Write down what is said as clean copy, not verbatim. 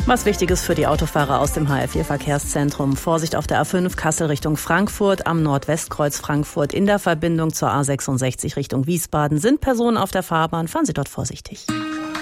Was Wichtiges für die Autofahrer aus dem HR4-Verkehrszentrum. Vorsicht auf der A5 Kassel Richtung Frankfurt, am Nordwestkreuz Frankfurt in der Verbindung zur A66 Richtung Wiesbaden sind Personen auf der Fahrbahn. Fahren Sie dort vorsichtig.